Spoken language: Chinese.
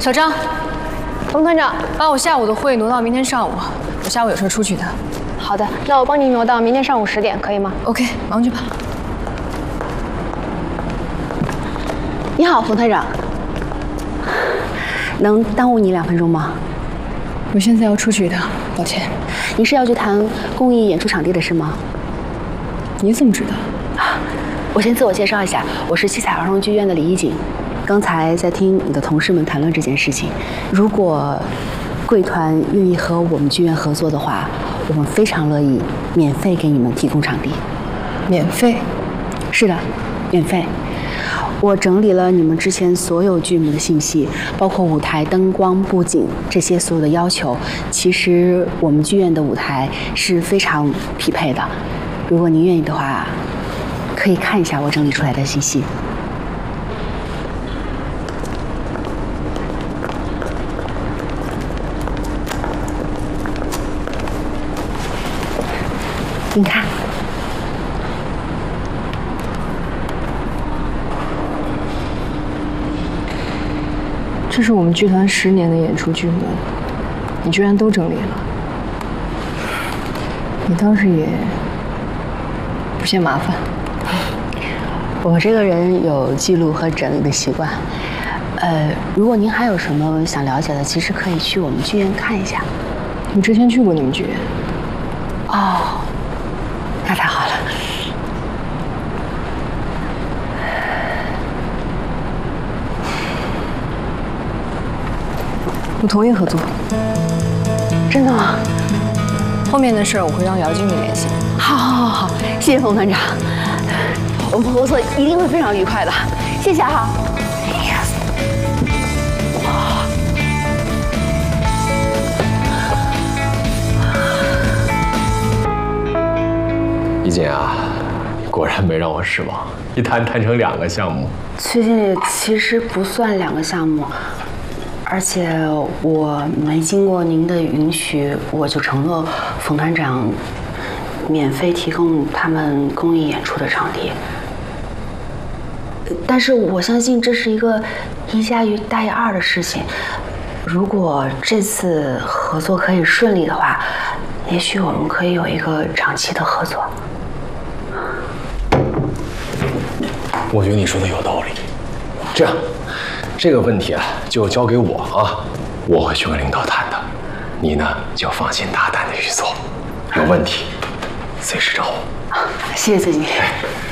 小张， 冯团长， 把我下午的会挪到明天上午，我下午有事出去的。 好的，那我帮你挪到明天上午10点，可以吗 ？OK， 忙去吧。 你好，冯团长，能耽误你2分钟吗？ 我现在要出去一趟，抱歉。 你是要去谈公益演出场地的事吗？ 你怎么知道？ 我先自我介绍一下，我是七彩儿童剧院的李一锦。刚才在听你的同事们谈论这件事情，如果贵团愿意和我们剧院合作的话，我们非常乐意免费给你们提供场地。 免费？ 是的，免费。我整理了你们之前所有剧目的信息，包括舞台、灯光、布景这些所有的要求。其实我们剧院的舞台是非常匹配的。如果您愿意的话，可以看一下我整理出来的信息。你看。 这是我们剧团10年的演出剧目，你居然都整理了。你倒是也不嫌麻烦。 我这个人有记录和整理的习惯。如果您还有什么想了解的，其实可以去我们剧院看一下。 我之前去过你们剧院。 哦，那太好了。 我同意合作。 真的吗？ 后面的事我会让姚经理联系。 好，谢谢冯团长，我们合作一定会非常愉快的，谢谢哈。 一锦啊，果然没让我失望，一谈成2个项目。 崔经理，其实不算2个项目。而且我没经过您的允许，我就承诺冯团长免费提供他们公益演出的场地。但是我相信这是一个1加1大于2的事情。如果这次合作可以顺利的话，也许我们可以有一个长期的合作。 我觉得你说的有道理。这样。这个问题啊，就交给我啊，我会去跟领导谈的。你呢，就放心大胆的去做，有问题随时找我。 谢谢崔经理。